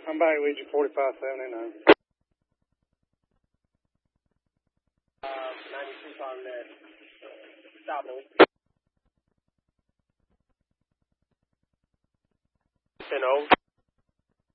I'm back with you, 4579. 96 on that. Stop me. 10-0.